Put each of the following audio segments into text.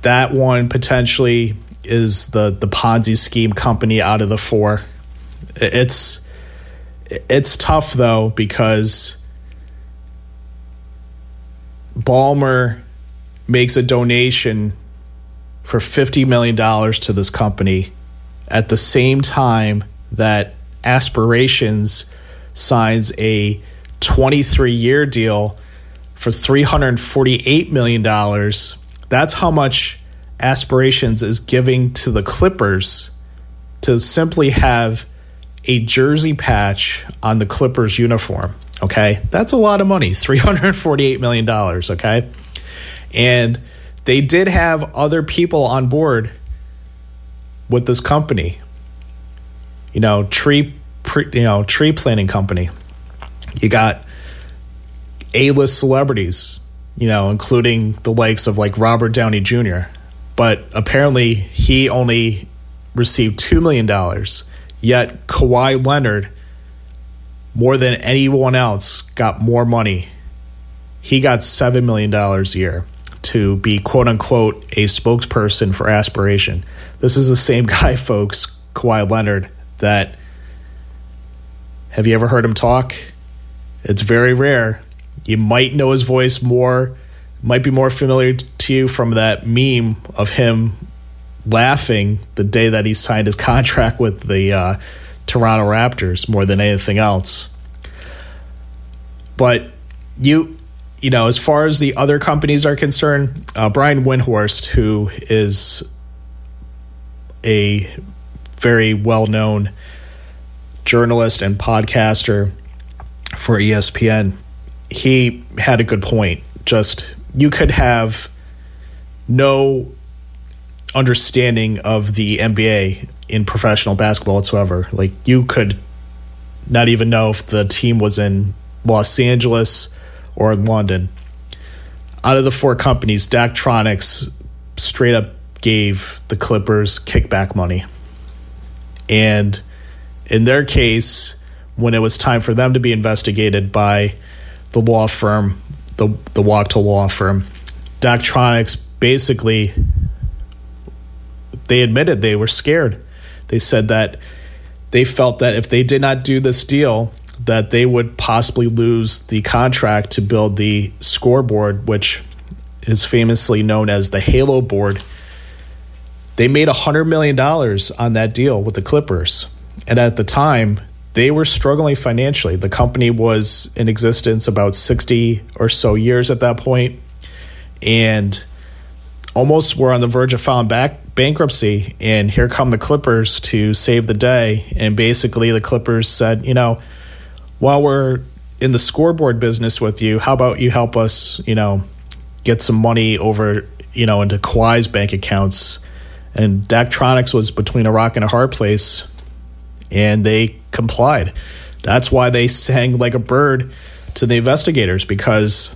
that one potentially is the Ponzi scheme company out of the four. It's tough, though, because Ballmer makes a donation for $50 million to this company at the same time that Aspirations signs a 23-year deal for $348 million. That's how much Aspirations is giving to the Clippers to simply have a jersey patch on the Clippers uniform. Okay, that's a lot of money, $348 million. Okay, and they did have other people on board with this company. Tree planting company. You got A-list celebrities, including the likes of like Robert Downey Jr. But apparently he only received $2 million. Yet Kawhi Leonard, more than anyone else, got more money. He got $7 million a year to be, quote unquote, a spokesperson for Aspiration. This is the same guy, folks, Kawhi Leonard, that, have you ever heard him talk? It's very rare. You might know his voice more, might be more familiar to you from that meme of him laughing the day that he signed his contract with the Toronto Raptors more than anything else. But as far as the other companies are concerned, Brian Windhorst, who is a very well-known journalist and podcaster for ESPN, he had a good point. Just, you could have no understanding of the NBA in professional basketball whatsoever. Like, you could not even know if the team was in Los Angeles or in London. Out of the four companies, Daktronics straight up gave the Clippers kickback money. And in their case, when it was time for them to be investigated by the law firm, the Wachtell law firm, Daktronics basically, they admitted they were scared. They said that they felt that if they did not do this deal, that they would possibly lose the contract to build the scoreboard, which is famously known as the Halo board. They made $100 million on that deal with the Clippers. And at the time, they were struggling financially. The company was in existence about 60 or so years at that point, and almost were on the verge of filing bankruptcy. And here come the Clippers to save the day. And basically the Clippers said, while we're in the scoreboard business with you, how about you help us, get some money over, into Kawhi's bank accounts. And Daktronics was between a rock and a hard place, and they complied. That's why they sang like a bird to the investigators, because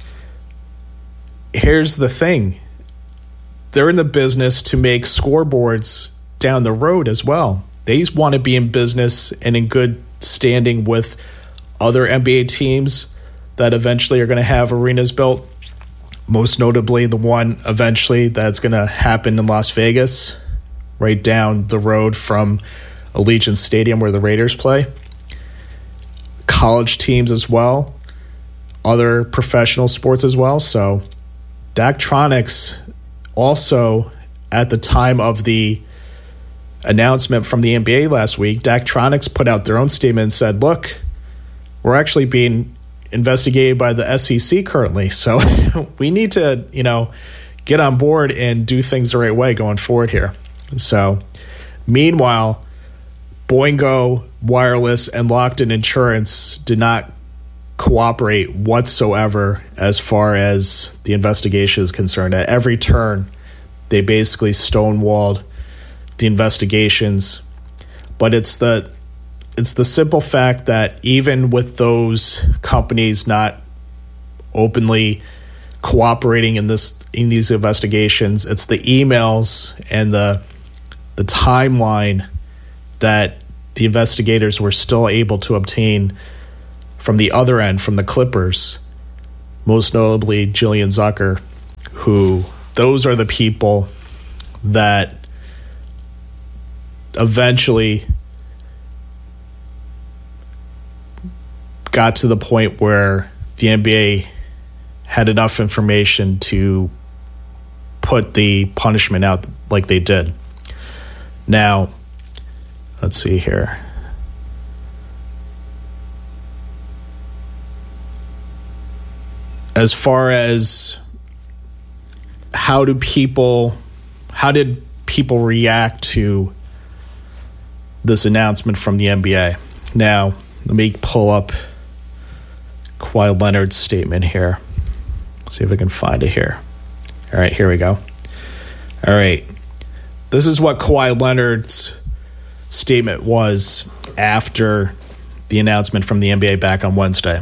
here's the thing. They're in the business to make scoreboards down the road as well. They want to be in business and in good standing with other NBA teams that eventually are going to have arenas built. Most notably, the one eventually that's going to happen in Las Vegas, right down the road from Allegiant Stadium where the Raiders play. College teams as well, other professional sports as well. So Daktronics also, at the time of the announcement from the NBA last week, Daktronics put out their own statement and said, look, we're actually being investigated by the SEC currently. So we need to, get on board and do things the right way going forward here. So meanwhile, Boingo Wireless and Lockton Insurance did not cooperate whatsoever as far as the investigation is concerned. At every turn, they basically stonewalled the investigations. But it's the simple fact that even with those companies not openly cooperating in these investigations, it's the emails and the timeline that the investigators were still able to obtain from the other end, from the Clippers, most notably Jillian Zucker, who those are the people that eventually got to the point where the NBA had enough information to put the punishment out like they did. Now, let's see here. As far as how did people react to this announcement from the NBA? Now, let me pull up Kawhi Leonard's statement here. See if I can find it here. All right, here we go. All right. This is what Kawhi Leonard's statement was after the announcement from the NBA back on Wednesday.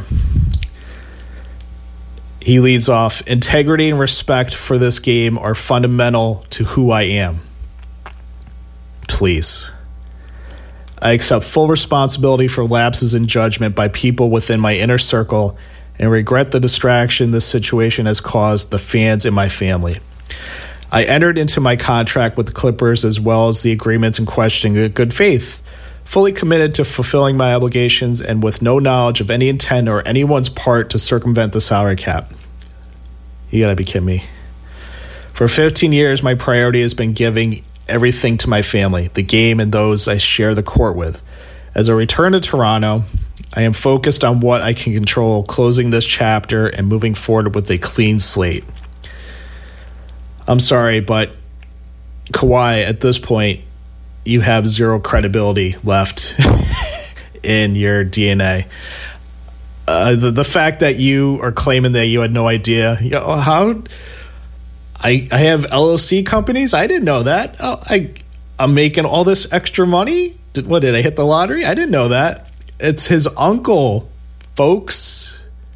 He leads off, integrity and respect for this game are fundamental to who I am. Please. I accept full responsibility for lapses in judgment by people within my inner circle and regret the distraction this situation has caused the fans in my family. I entered into my contract with the Clippers as well as the agreements in question in good faith, fully committed to fulfilling my obligations and with no knowledge of any intent or anyone's part to circumvent the salary cap. You gotta be kidding me. For 15 years, my priority has been giving everything to my family, the game, and those I share the court with. As I return to Toronto, I am focused on what I can control, closing this chapter and moving forward with a clean slate. I'm sorry, but Kawhi, at this point, you have zero credibility left in your DNA. The fact that you are claiming that you had no idea, how I have LLC companies? I didn't know that. I'm making all this extra money. Did I hit the lottery? I didn't know that. It's his uncle, folks,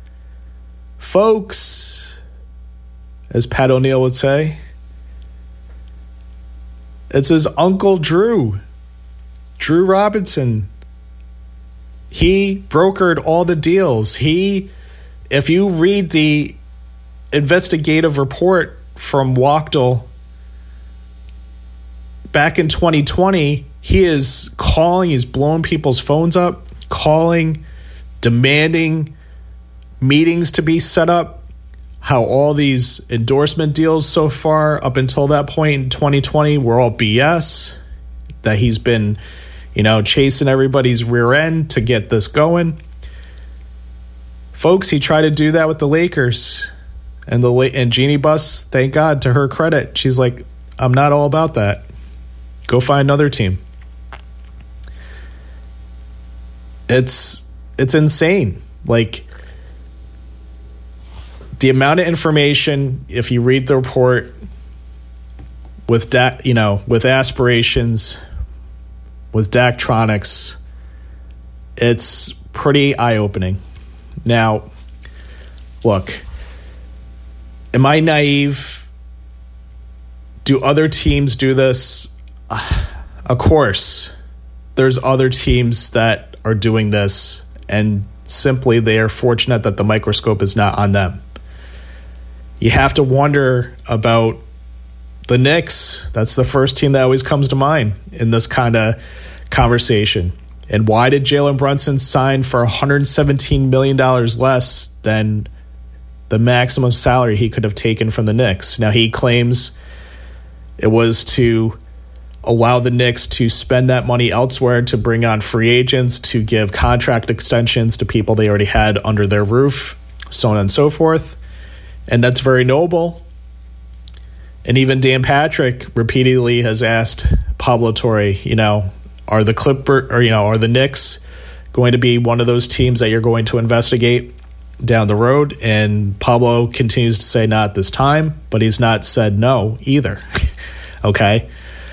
as Pat O'Neill would say. It's his uncle, Drew Robinson. He brokered all the deals. If you read the investigative report from Wachtel back in 2020, he is calling, he's blowing people's phones up, calling, demanding meetings to be set up, how all these endorsement deals so far up until that point in 2020 were all BS, that he's been, chasing everybody's rear end to get this going. Folks, he tried to do that with the Lakers. And Jeannie Buss, thank God, to her credit, she's like, I'm not all about that. Go find another team. It's insane. Like, the amount of information, if you read the report with with aspirations, with Daktronics, it's pretty eye-opening. Now, look, am I naive? Do other teams do this? Of course. There's other teams that are doing this, and simply they are fortunate that the microscope is not on them. You have to wonder about the Knicks. That's the first team that always comes to mind in this kind of conversation. And why did Jalen Brunson sign for $117 million less than the maximum salary he could have taken from the Knicks? Now, he claims it was to allow the Knicks to spend that money elsewhere, to bring on free agents, to give contract extensions to people they already had under their roof, so on and so forth. And that's very noble. And even Dan Patrick repeatedly has asked Pablo Torre, are the Knicks going to be one of those teams that you're going to investigate down the road? And Pablo continues to say not this time, but he's not said no either. Okay.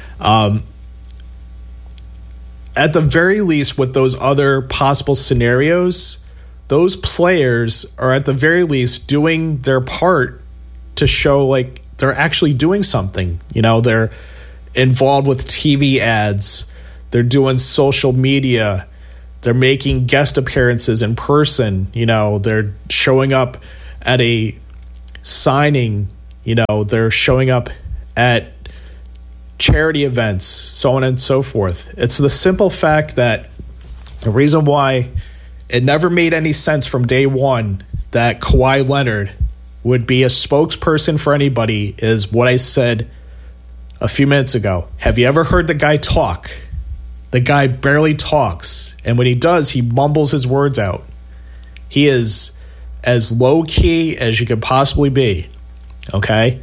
At the very least, with those other possible scenarios, those players are at the very least doing their part to show like they're actually doing something. They're involved with TV ads. They're doing social media. They're making guest appearances in person. They're showing up at a signing They're showing up at charity events, so on and so forth. It's the simple fact that the reason why it never made any sense from day one that Kawhi Leonard would be a spokesperson for anybody is what I said a few minutes ago. Have you ever heard the guy talk? The guy barely talks. And when he does, he mumbles his words out. He is as low-key as you could possibly be. Okay?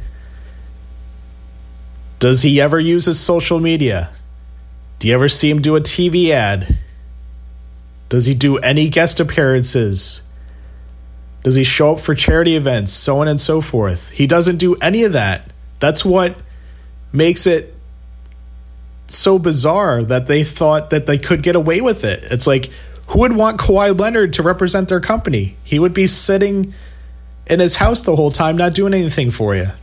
Does he ever use his social media? Do you ever see him do a TV ad? Does he do any guest appearances? Does he show up for charity events? So on and so forth. He doesn't do any of that. That's what makes it so bizarre that they thought that they could get away with it. It's like, who would want Kawhi Leonard to represent their company? He would be sitting in his house the whole time, not doing anything for you.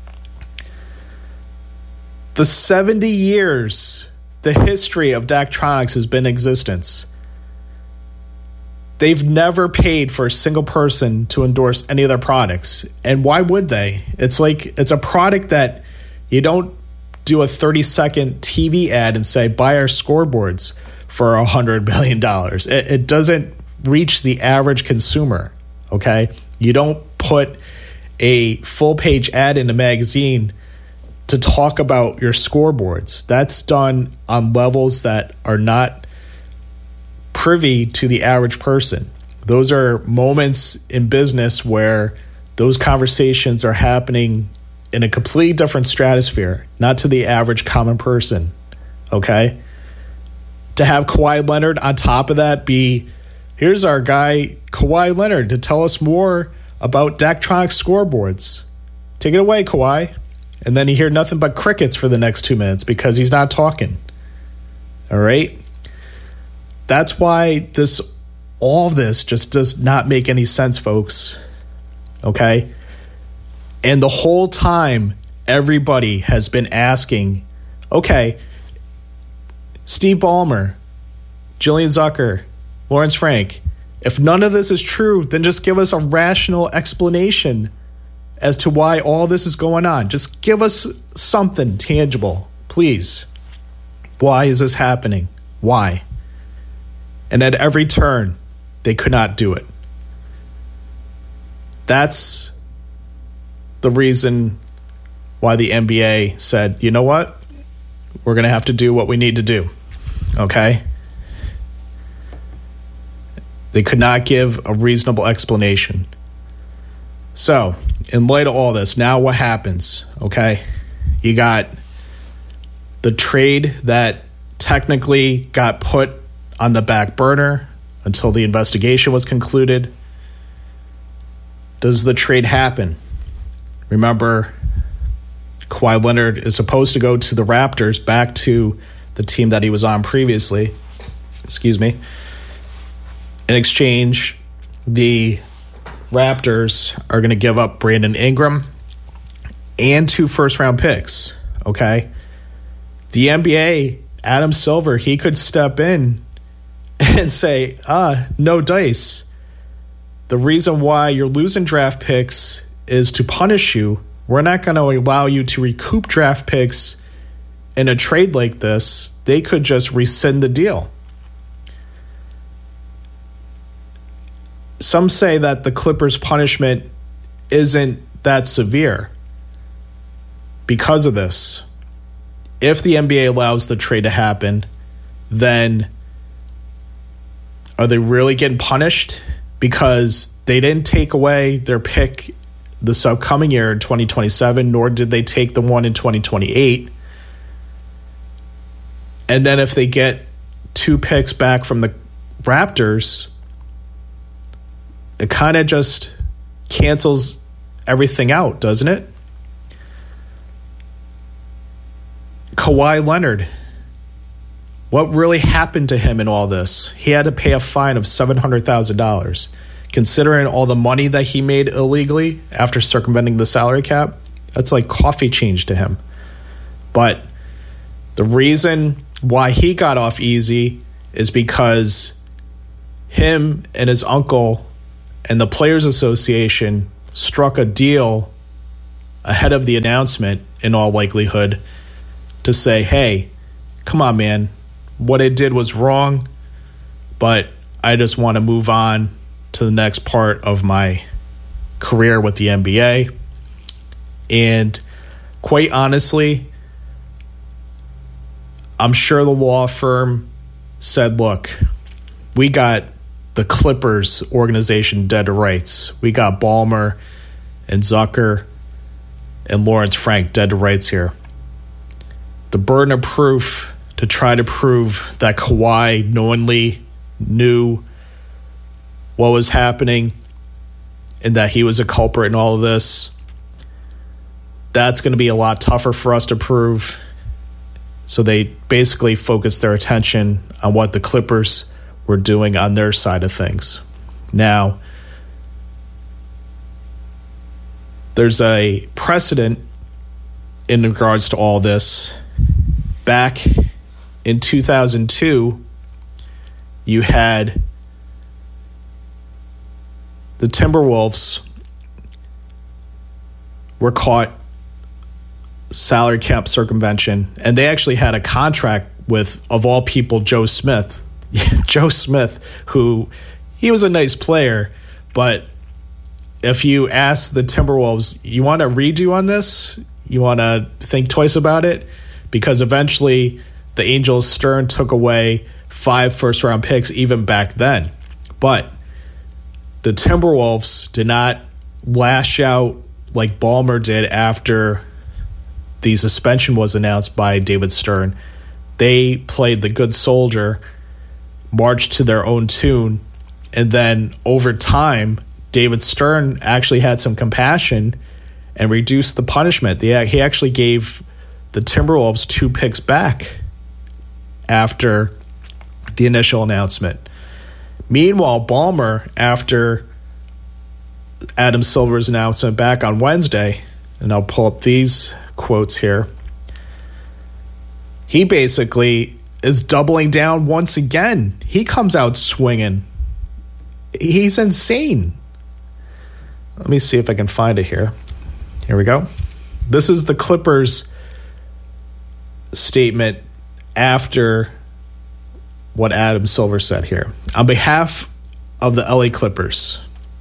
The 70 years, the history of Daktronics has been in existence. They've never paid for a single person to endorse any of their products. And why would they? It's like, it's a product that you don't do a 30-second TV ad and say, buy our scoreboards for $100 billion. It doesn't reach the average consumer, okay? You don't put a full-page ad in a magazine to talk about your scoreboards. That's done on levels that are not privy to the average person. Those are moments in business where those conversations are happening in a completely different stratosphere, not to the average common person, okay? To have Kawhi Leonard on top of that be, here's our guy, Kawhi Leonard, to tell us more about Daktronics scoreboards. Take it away, Kawhi. And then you hear nothing but crickets for the next 2 minutes because he's not talking. All right? That's why all of this just does not make any sense, folks. Okay? And the whole time, everybody has been asking, okay, Steve Ballmer, Jillian Zucker, Lawrence Frank, if none of this is true, then just give us a rational explanation as to why all this is going on. Just give us something tangible, please. Why is this happening? Why? And at every turn, they could not do it. That's the reason why the NBA said, you know what? We're going to have to do what we need to do. Okay? They could not give a reasonable explanation. So, in light of all this, now what happens? Okay? You got the trade that technically got put on the back burner until the investigation was concluded. Does the trade happen? Remember, Kawhi Leonard is supposed to go to the Raptors, back to the team that he was on previously. Excuse me. In exchange, the Raptors are going to give up Brandon Ingram and 2 first-round picks, okay? The NBA, Adam Silver, he could step in and say, no dice. The reason why you're losing draft picks is to punish you. We're not going to allow you to recoup draft picks in a trade like this. They could just rescind the deal. Some say that the Clippers' punishment isn't that severe because of this. If the NBA allows the trade to happen, then are they really getting punished? Because they didn't take away their pick this upcoming year in 2027, nor did they take the one in 2028. And then if they get 2 picks back from the Raptors, it kind of just cancels everything out, doesn't it? Kawhi Leonard, what really happened to him in all this? He had to pay a fine of $700,000. Considering all the money that he made illegally after circumventing the salary cap, that's like coffee change to him. But the reason why he got off easy is because him and his uncle and the Players Association struck a deal ahead of the announcement, in all likelihood, to say, hey, come on, man, what I did was wrong, but I just want to move on to the next part of my career with the NBA. And quite honestly, I'm sure the law firm said, look, we got the Clippers organization dead to rights. We got Ballmer and Zucker and Lawrence Frank dead to rights here. The burden of proof to try to prove that Kawhi knowingly knew what was happening and that he was a culprit in all of this, that's going to be a lot tougher for us to prove. So they basically focused their attention on what the Clippers were doing on their side of things. Now, there's a precedent in regards to all this. Back in 2002, you had the Timberwolves were caught salary cap circumvention, and they actually had a contract with, of all people, Joe Smith. Joe Smith, who, he was a nice player, but if you ask the Timberwolves, you want a redo on this? You want to think twice about it? Because eventually the Angels, Stern took away 5 first-round picks even back then. But the Timberwolves did not lash out like Ballmer did after the suspension was announced by David Stern. They played the good soldier, marched to their own tune, and then over time, David Stern actually had some compassion and reduced the punishment. He actually gave the Timberwolves 2 picks back after the initial announcement. Meanwhile, Ballmer, after Adam Silver's announcement back on Wednesday, and I'll pull up these quotes here, he basically is doubling down once again. He comes out swinging. He's insane. Let me see if I can find it here. Here we go. This is the Clippers statement after what Adam Silver said here. On behalf of the LA Clippers,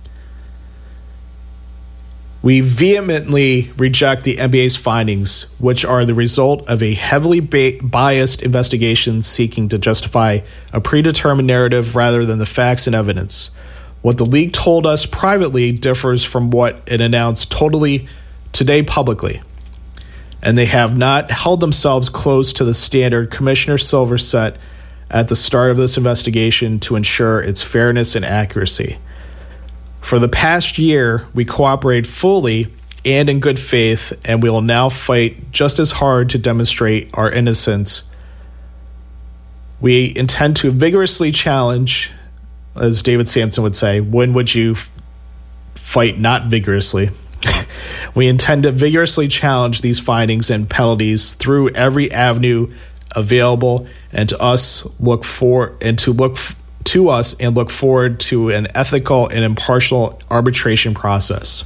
we vehemently reject the NBA's findings, which are the result of a heavily biased investigation seeking to justify a predetermined narrative rather than the facts and evidence. What the league told us privately differs from what it announced today publicly, and they have not held themselves close to the standard Commissioner Silver set at the start of this investigation to ensure its fairness and accuracy. For the past year, we cooperated fully and in good faith, and we will now fight just as hard to demonstrate our innocence. We intend to vigorously challenge, as David Sampson would say, when would you fight not vigorously? We intend to vigorously challenge these findings and penalties through every avenue available, and look forward to an ethical and impartial arbitration process.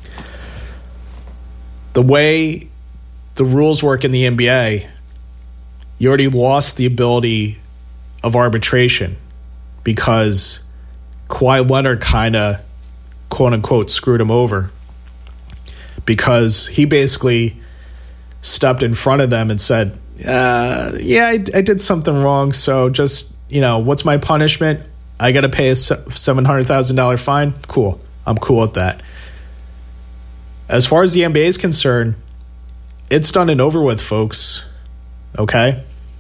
The way the rules work in the NBA, you already lost the ability of arbitration because Kawhi Leonard kind of, quote unquote, screwed him over, because he basically stepped in front of them and said, I did something wrong, so just, what's my punishment? I got to pay a $700,000 fine? Cool. I'm cool with that. As far as the NBA is concerned, it's done and over with, folks. Okay?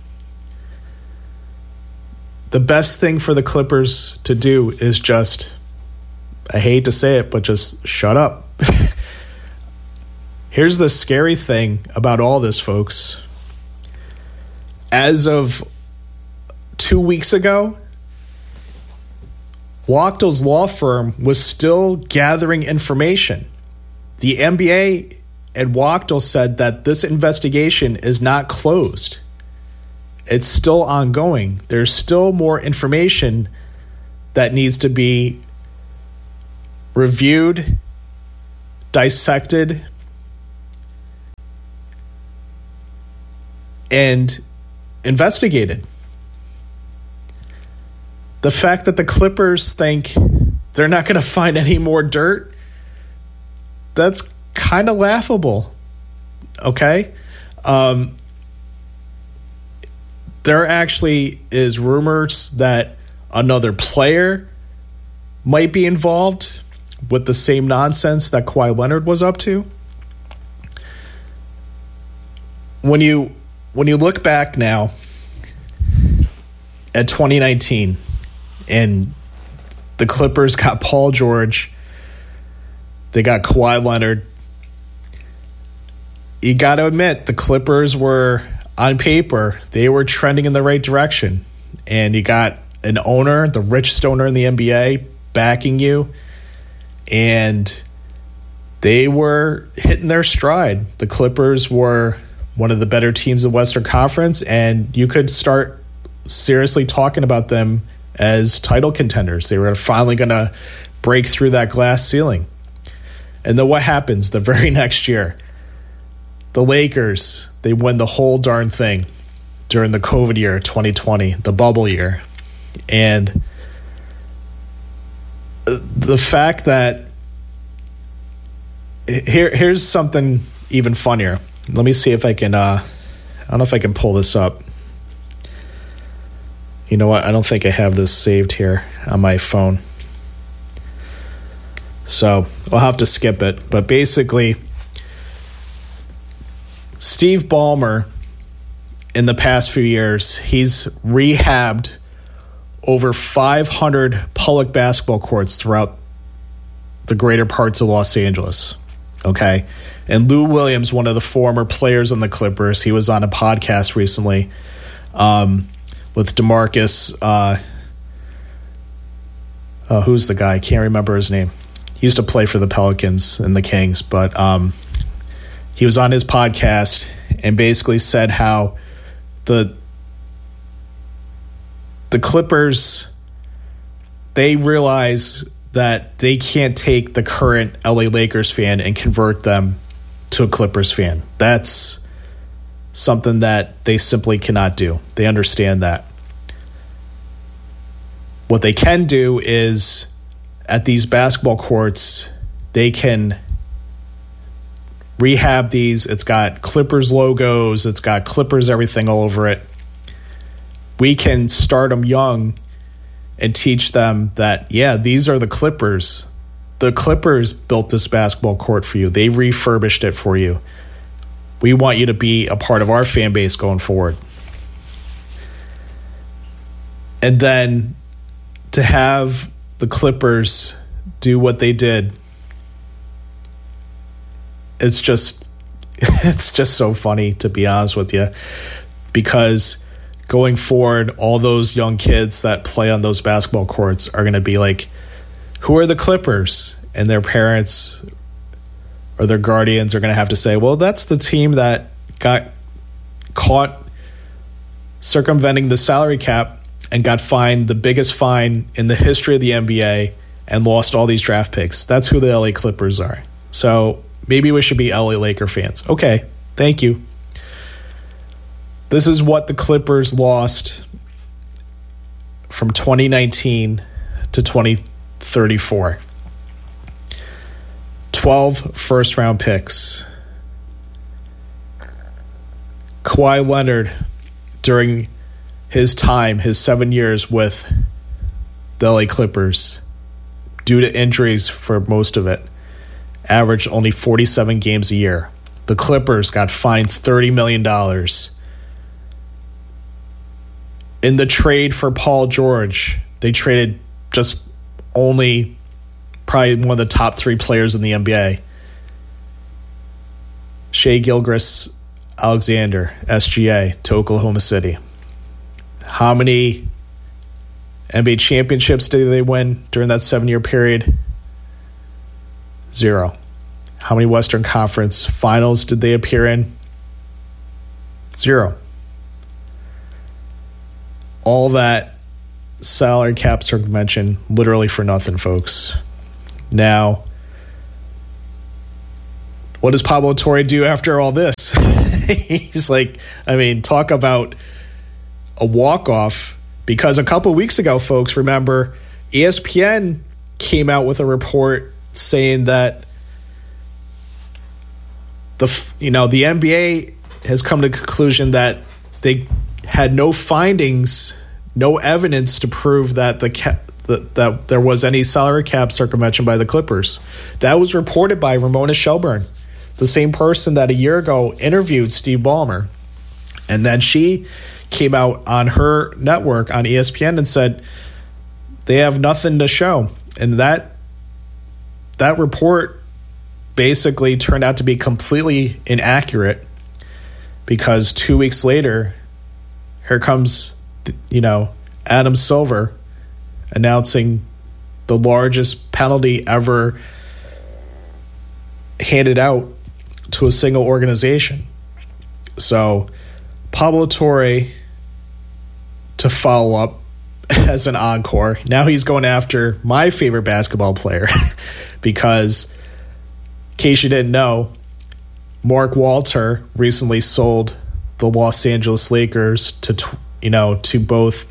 The best thing for the Clippers to do is just, I hate to say it, but just shut up. Here's the scary thing about all this, folks. As of 2 weeks ago, Wachtel's law firm was still gathering information. The NBA and Wachtel said that this investigation is not closed. It's still ongoing. There's still more information that needs to be reviewed, dissected, and investigated. The fact that the Clippers think they're not going to find any more dirt, that's kind of laughable. Okay? There actually is rumors that another player might be involved with the same nonsense that Kawhi Leonard was up to. When you look back now at 2019 and the Clippers got Paul George, they got Kawhi Leonard, you got to admit the Clippers were, on paper, they were trending in the right direction. And you got an owner, the richest owner in the NBA, backing you, and they were hitting their stride. The Clippers were one of the better teams in the Western Conference, and you could start seriously talking about them as title contenders. They were finally going to break through that glass ceiling. And then what happens the very next year? The Lakers, they win the whole darn thing during the COVID year, 2020, the bubble year. And the fact that here's something even funnier. Let me see if I can, I don't know if I can pull this up. You know what? I don't think I have this saved here on my phone. So I'll have to skip it. But basically, Steve Ballmer, in the past few years, he's rehabbed over 500 public basketball courts throughout the greater parts of Los Angeles. Okay? And Lou Williams, one of the former players on the Clippers, he was on a podcast recently with DeMarcus. Who's the guy? I can't remember his name. He used to play for the Pelicans and the Kings, but he was on his podcast and basically said how the Clippers, they realize that they can't take the current LA Lakers fan and convert them to a Clippers fan. That's something that they simply cannot do. They understand that. What they can do is, at these basketball courts, they can rehab these. It's got Clippers logos. It's got Clippers everything all over it. We can start them young and teach them that, yeah, these are the Clippers. The Clippers built this basketball court for you. They refurbished it for you. We want you to be a part of our fan base going forward. And then to have the Clippers do what they did, it's just so funny, to be honest with you, because going forward, all those young kids that play on those basketball courts are going to be like, who are the Clippers? And their parents or their guardians are going to have to say, well, that's the team that got caught circumventing the salary cap and got fined the biggest fine in the history of the NBA and lost all these draft picks. That's who the LA Clippers are. So maybe we should be LA Laker fans. Okay, thank you. This is what the Clippers lost from 2019 to 2034. 12 first-round picks. Kawhi Leonard, during his time, his 7 years with the LA Clippers, due to injuries for most of it, averaged only 47 games a year. The Clippers got fined $30 million. In the trade for Paul George, they traded just only probably one of the top 3 players in the NBA. Shai Gilgeous-Alexander, SGA, to Oklahoma City. How many NBA championships did they win during that 7-year period? 0. How many Western Conference finals did they appear in? 0. All that salary cap circumvention, literally for nothing, folks. Now, what does Pablo Torre do after all this? He's like, I mean, talk about a walk-off, because a couple of weeks ago, folks, remember, ESPN came out with a report saying that the NBA has come to the conclusion that they had no findings, no evidence to prove that that there was any salary cap circumvention by the Clippers. That was reported by Ramona Shelburne, the same person that a year ago interviewed Steve Ballmer. And then she came out on her network on ESPN and said they have nothing to show. And that report basically turned out to be completely inaccurate, because 2 weeks later, here comes, Adam Silver announcing the largest penalty ever handed out to a single organization. So Pablo Torre, to follow up as an encore, now he's going after my favorite basketball player because, in case you didn't know, Mark Walter recently sold the Los Angeles Lakers to both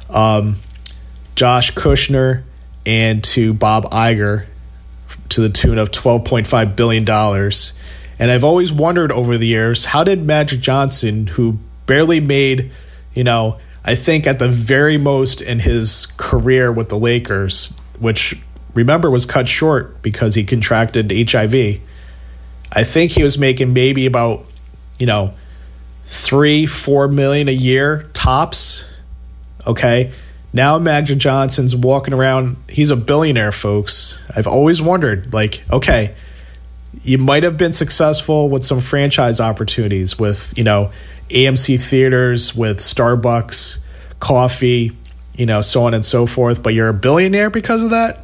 Josh Kushner and to Bob Iger to the tune of $12.5 billion. And I've always wondered over the years, how did Magic Johnson, who barely made, I think at the very most in his career with the Lakers, which remember was cut short because he contracted HIV. I think he was making maybe about, $3-4 million a year tops. Okay. Now Magic Johnson's walking around. He's a billionaire, folks. I've always wondered, okay, you might have been successful with some franchise opportunities with, AMC theaters, with Starbucks, coffee, so on and so forth. But you're a billionaire because of that?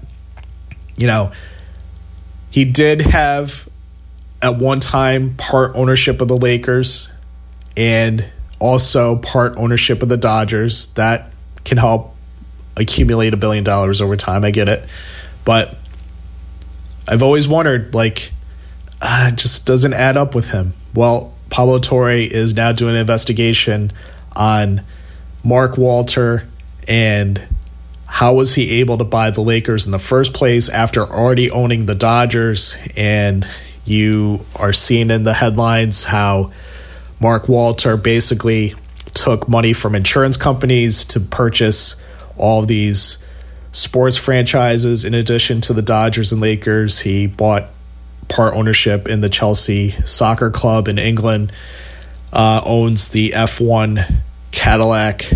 He did have at one time part ownership of the Lakers and also part ownership of the Dodgers. That can help accumulate $1 billion over time. I get it. But I've always wondered, it just doesn't add up with him. Well, Pablo Torre is now doing an investigation on Mark Walter and how was he able to buy the Lakers in the first place after already owning the Dodgers. And you are seeing in the headlines how Mark Walter basically took money from insurance companies to purchase all of these sports franchises. In addition to the Dodgers and Lakers, he bought part ownership in the Chelsea Soccer Club in England, owns the F1 Cadillac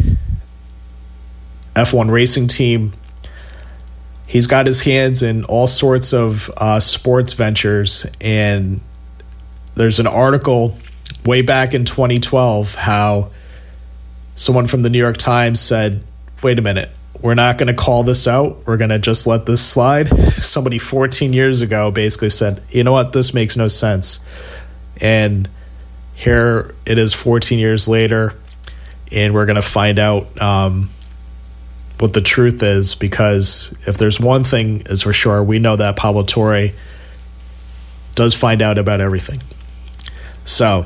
F1 racing team. He's got his hands in all sorts of sports ventures, and there's an article way back in 2012 how someone from the New York Times said, wait a minute, we're not going to call this out. We're going to just let this slide. Somebody 14 years ago basically said, you know what, this makes no sense. And here it is 14 years later, and we're going to find out what the truth is, because if there's one thing is for sure, we know that Pablo Torre does find out about everything. So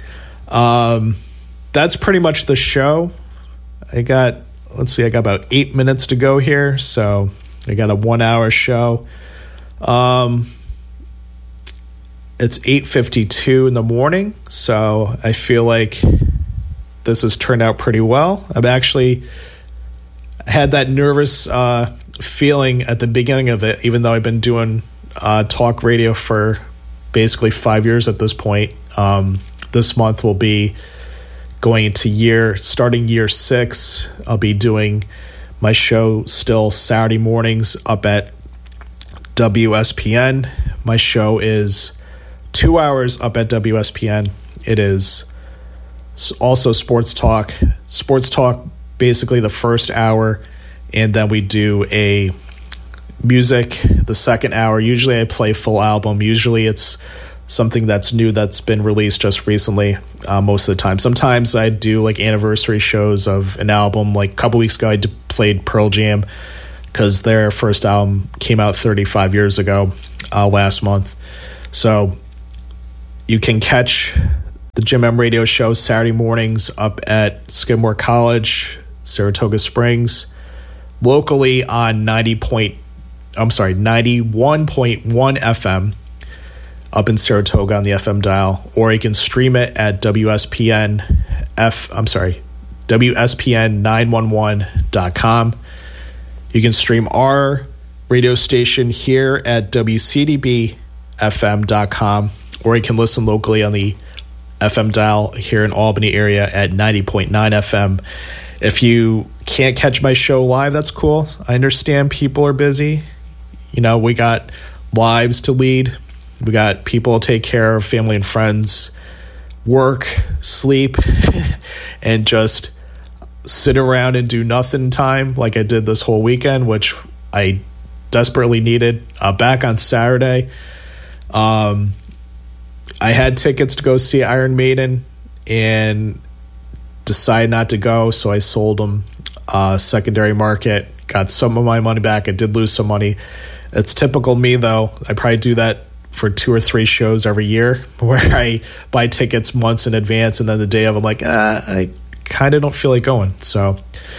that's pretty much the show. I got about 8 minutes to go here, so I got a 1 hour show. It's 8:52 in the morning, so I feel like this has turned out pretty well. I've actually had that nervous feeling at the beginning of it, even though I've been doing talk radio for basically 5 years at this point. This month will be going into starting year 6. I'll be doing my show still Saturday mornings up at WSPN. My show is 2 hours up at WSPN. It is also sports talk. Sports talk, basically the first hour, and then we do a music the second hour. Usually I play full album. Usually it's something that's new that's been released just recently, most of the time. Sometimes I do like anniversary shows of an album. Like a couple weeks ago I played Pearl Jam because their first album came out 35 years ago last month. So you can catch the Jim M Radio Show Saturday mornings up at Skidmore College, Saratoga Springs, locally on 91.1 FM up in Saratoga on the FM dial, or you can stream it at WSPN911.com. You can stream our radio station here at WCDBFM.com, or you can listen locally on the FM dial here in Albany area at 90.9 FM. If you can't catch my show live, that's cool. I understand people are busy. You know, we got lives to lead. We got people to take care of, family and friends, work, sleep, and just sit around and do nothing time like I did this whole weekend, which I desperately needed. Back on Saturday, I had tickets to go see Iron Maiden and decided not to go, so I sold them secondary market, got some of my money back. I did lose some money. It's typical me, though. I probably do that for 2 or 3 shows every year where I buy tickets months in advance, and then the day of I'm like, I kind of don't feel like going. So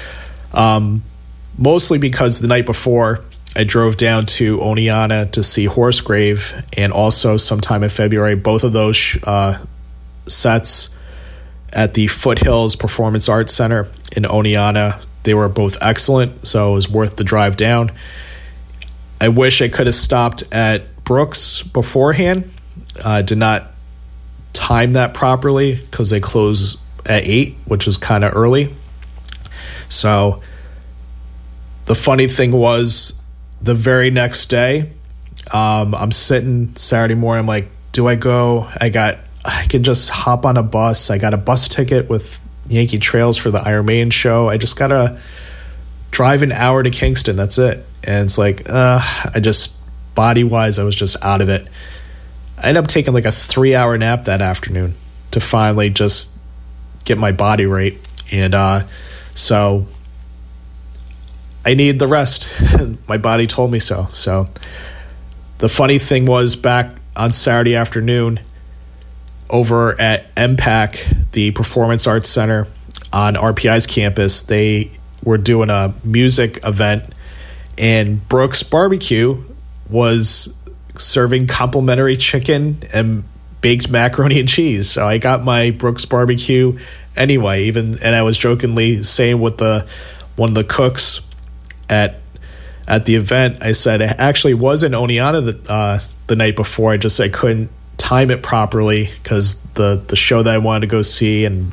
mostly because the night before I drove down to Oneonta to see Horsegrave, and also sometime in February, both of those sets at the Foothills Performance Arts Center in Oneonta. They were both excellent, so it was worth the drive down. I wish I could have stopped at Brooks beforehand. Did not time that properly because they close at 8, which was kind of early. So the funny thing was, the very next day, I'm sitting Saturday morning, I'm like, do I go? I can just hop on a bus. I got a bus ticket with Yankee Trails for the Iron Maiden show. I just got to drive an hour to Kingston. That's it. And it's like, body-wise, I was just out of it. I ended up taking like a 3-hour nap that afternoon to finally just get my body right. And so I need the rest. My body told me so. So the funny thing was, back on Saturday afternoon over at MPAC, the Performance Arts Center on RPI's campus, they were doing a music event, and Brooks Barbecue was serving complimentary chicken and baked macaroni and cheese. So I got my Brooks Barbecue anyway, and I was jokingly saying with one of the cooks at the event, I said it actually was in Oneonta the night before. I couldn't time it properly because the show that I wanted to go see, and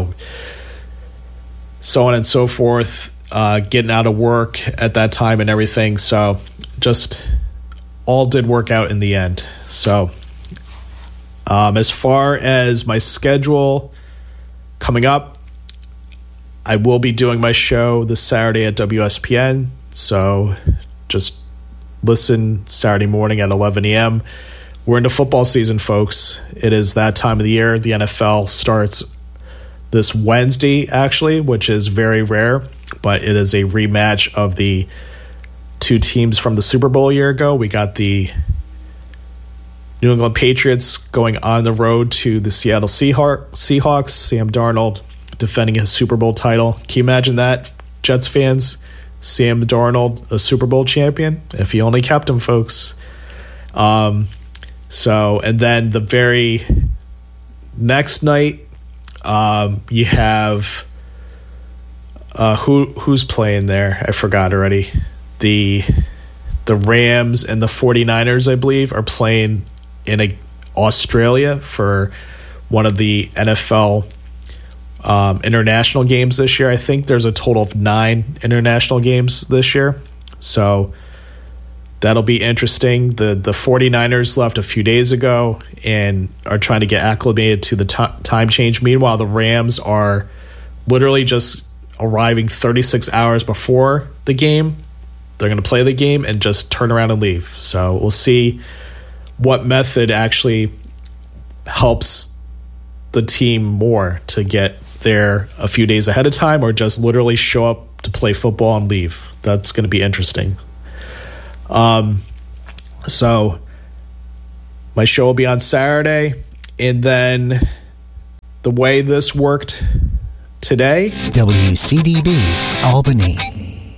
so on and so forth, getting out of work at that time and everything. So just all did work out in the end. So as far as my schedule coming up, I will be doing my show this Saturday at WSPN. So just listen Saturday morning at 11 a.m. We're into football season, folks. It is that time of the year. The NFL starts this Wednesday, actually, which is very rare, but it is a rematch of the 2 teams from the Super Bowl a year ago. We got the New England Patriots going on the road to the Seattle Seahawks. Sam Darnold defending his Super Bowl title. Can you imagine that, Jets fans? Sam Darnold, a Super Bowl champion? If he only kept him, folks. And then the very next night, you have who's playing there? I forgot already. The Rams and the 49ers, I believe, are playing in Australia for one of the NFL international games this year. I think there's a total of 9 international games this year. So that'll be interesting. The 49ers left a few days ago and are trying to get acclimated to the time change. Meanwhile, the Rams are literally just arriving 36 hours before the game. They're going to play the game and just turn around and leave. So we'll see what method actually helps the team more to get there a few days ahead of time, or just literally show up to play football and leave. That's going to be interesting. So my show will be on Saturday, and then the way this worked today. WCDB Albany.